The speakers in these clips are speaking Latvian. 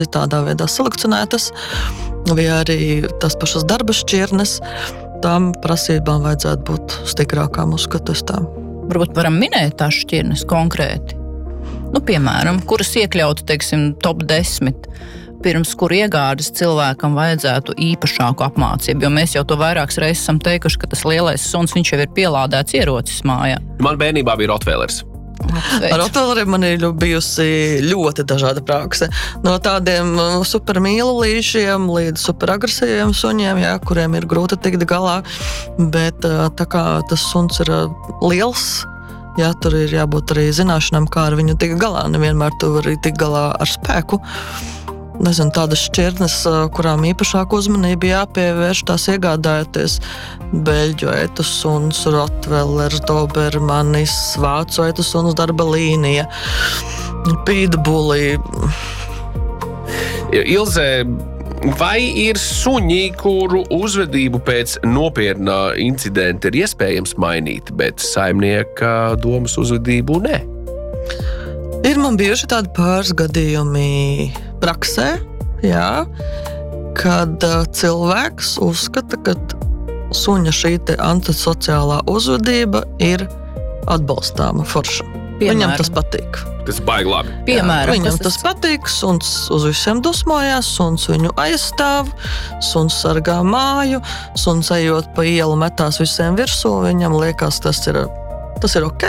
tādā veidā selekcionētas, vai arī tas pašas darba šķirnes, tām prasībām vajadzētu būt stiprākām uzskatustām. Varbūt varam minēt tās šķirnes konkrēti. Piemēram, kuras iekļautu, top 10, pirms kur iegādes cilvēkam vajadzētu īpašāku apmācību, jo mēs jau to vairākas reizes esam teikuši, ka tas lielais suns, viņš jau ir pielādēts ierocis mājā. Man bērnībā bija Rottweilers. Ar Rottweileriem man ir bijusi ļoti dažāda prakse. No tādiem super mīlulīšiem līdz super agresīviem suņiem, kuriem ir grūti tikt galā, bet tā kā tas suns ir liels, tur ir jābūt arī zināšanām, kā ar viņu tikt galā. Nevienmēr tu vari tikt galā ar spēku. Nezinu, tādas šķirnes, kurām īpašāku uzmanību jāpievērš, tās iegādājoties beļģu eitu suns, Rottweilers, Dobermanis, vācu eitu suns, darba līnija, pitbulli. Ilze, vai ir suņi, kuru uzvedību pēc nopietnā incidenta ir iespējams mainīt, bet saimnieka domas uzvedību ne? Ir man bijuši tādi pāris gadījumi praksē, kad cilvēks uzskata, ka suņa šī antisociālā uzvedība ir atbalstāma forša. Viņam tas patīk. Tas baigi labi. Piemēram, viņam tas patīk, suns uz visiem dusmojās, suns viņu aizstāv, suns sargā māju, suns ejot pa ielu metās visiem virsū, viņam liekas, tas ir ok,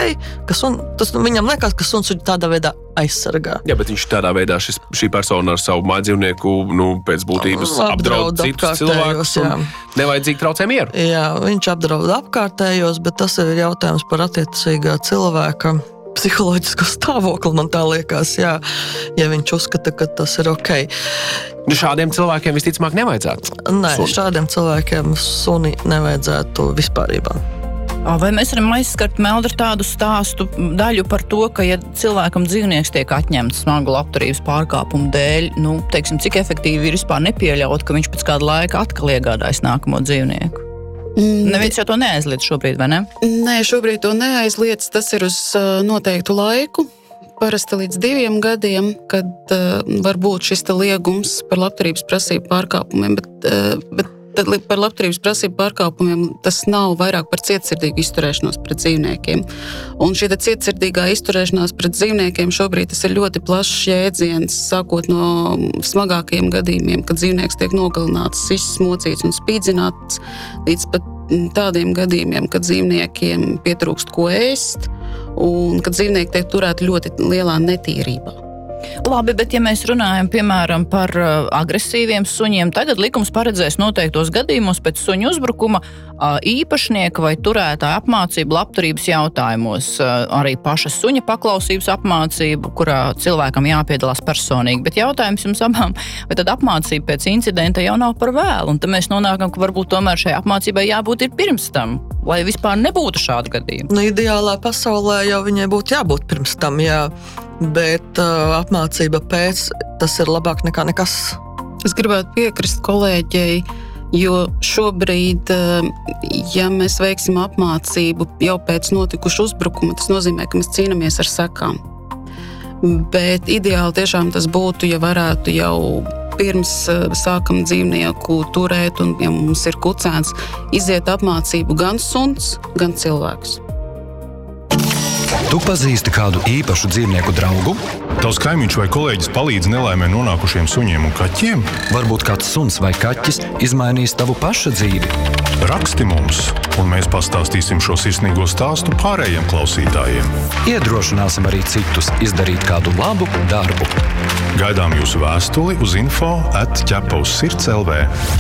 viņam liekas, ka suns viņu tādā veidā aizsargā. Jā, bet viņš tādā veidā, šī persona ar savu mājdzīvnieku, pēc būtības apdraud citus cilvēkus un nevajadzīgi traucē mieru. Jā, viņš apdraud apkārtējos, bet tas ir jautājums par attiecīgā cilvēka psiholoģisko stāvokli, man tā liekas, ja viņš uzskata, ka tas ir ok. Šādiem cilvēkiem visticamāk nevajadzētu? Nē, šādiem cilvēkiem suni nevajadzētu vispārībā. Vai mēs varam aizskart, Meldra, tādu stāstu daļu par to, ka, ja cilvēkam dzīvnieks tiek atņemts smagu labturības pārkāpumu dēļ, cik efektīvi ir vispār nepieļaut, ka viņš pēc kāda laika atkal iegādājas nākamo dzīvnieku? Neviens jau to neaizliedz šobrīd, vai ne? Nē, šobrīd to neaizliedz, tas ir uz noteiktu laiku, parasti līdz 2 gadiem, kad var būt šis liegums par labturības prasību pārkāpumiem, bet tad par labturības prasību pārkāpumiem tas nav vairāk par cietsirdīgu izturēšanos pret dzīvniekiem. Un šī cietsirdīgā izturēšanās pret dzīvniekiem šobrīd tas ir ļoti plašs jēdziens, sākot no smagākajiem gadījumiem, kad dzīvnieks tiek nogalināts, izsmocīts un spīdzināts, līdz pat tādiem gadījumiem, kad dzīvniekiem pietrūkst ko ēst un kad dzīvnieki tiek turēti ļoti lielā netīrībā. Labi, bet ja mēs runājam, piemēram, par agresīviem suņiem, tagad likums paredzēs noteiktos gadījumos pēc suņu uzbrukuma īpašnieka vai turētāja apmācību labturības jautājumos, arī paša suņa paklausības apmācību, kurā cilvēkam jāpiedalās personīgi. Bet jautājums jums abām, vai tad apmācība pēc incidenta jau nav par vēlu? Un tad mēs nonākam, ka varbūt tomēr šai apmācībai jābūt ir pirms tam, lai vispār nebūtu šādu gadījumu. Ideālā pasaulē jau viņai būtu jābūt pirms tam, bet apmācība pēc, tas ir labāk nekā nekas. Es gribētu piekrist kolēģei, jo šobrīd, ja mēs veiksim apmācību jau pēc notikuša uzbrukuma, tas nozīmē, ka mēs cīnāmies ar sekām. Bet ideāli tiešām tas būtu, ja varētu jau pirms sākam dzīvnieku turēt, un ja mums ir kucēns, iziet apmācību gan suns, gan cilvēks. Tu pazīsti kādu īpašu dzīvnieku draugu? Tavs kaimiņš vai kolēģis palīdz nelaimē nonākušiem suņiem un kaķiem? Varbūt kāds suns vai kaķis izmainīs tavu paša dzīvi? Raksti mums, un mēs pastāstīsim šo sirsnīgo stāstu pārējiem klausītājiem. Iedrošināsim arī citus izdarīt kādu labu darbu. Gaidām jūsu vēstuli uz info@ķepauzsirds.lv.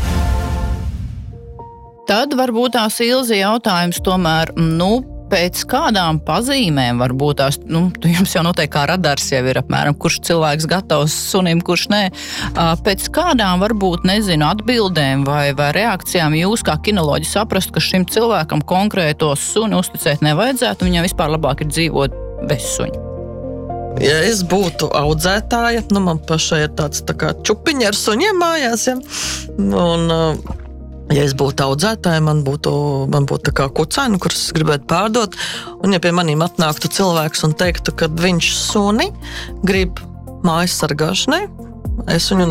Tad varbūt tās Ilze jautājums tomēr, pēc kādām pazīmēm varbūt tās, jums jau noteikti kā radars jau ir apmēram, kurš cilvēks gatavs sunim, kurš nē. Pēc kādām varbūt, atbildēm vai reakcijām jūs kā kinoloģi saprast, ka šim cilvēkam konkrēto suni uzticēt nevajadzētu, viņam vispār labāk ir dzīvot bez suņa? Ja es būtu audzētāja, man pašai ir tāds tā kā čupiņi ar suņiem mājās, un ja es būtu audzētāja, man būtu tā kā kucēni, kurus es gribētu pārdot, un ja pie manīm atnāktu cilvēks un teiktu, ka viņš suni grib mājas sargāšanai, Es viņu